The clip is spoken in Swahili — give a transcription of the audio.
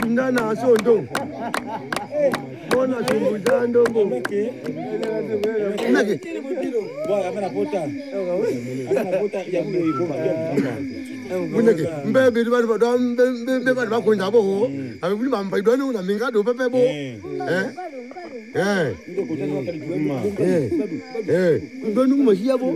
Ndana sondo. Bona chumbuzando ngo. Nake. Boy, amena pota ya mwe iko magamba. Munake mbebe ba bakonja bo. Abi buli mamba idwani una mingado pepe bo. Ndwani ngumashia bo.